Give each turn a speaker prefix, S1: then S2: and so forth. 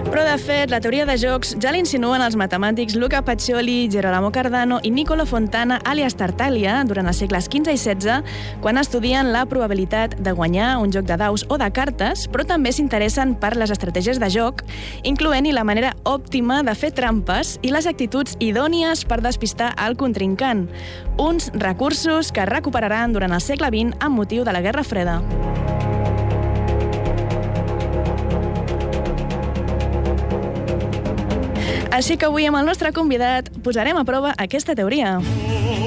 S1: Però, de fet, la teoria de jocs ja l'insinuen els matemàtics Luca Pacioli, Gerolamo Cardano i Niccolo Fontana, alias Tartaglia, durant els segles XV i XVI, quan estudien la probabilitat de guanyar un joc de daus o de cartes, però també s'interessen per les estratègies de joc, incloent-hi la manera òptima de fer trampes i les actituds idònies per despistar el contrincant. Uns recursos que recuperaran durant el segle XX amb motiu de la Guerra Freda. Així que avui amb el nostre convidat posarem a prova aquesta teoria.